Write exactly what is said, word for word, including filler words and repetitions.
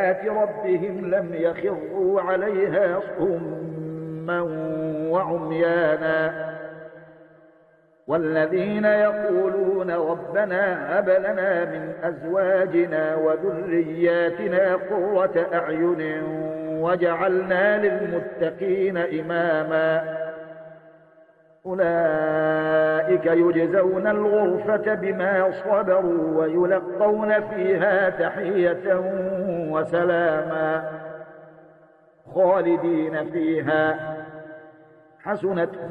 آيات ربهم لم يخروا عليها صما وعميانا. والذين يقولون ربنا هب لنا من أزواجنا وذرياتنا قرة أعين وجعلنا للمتقين إماما أولئك يجزون الغرفة بما صبروا ويلقون فيها تحية وسلاما خالدين فيها حسنت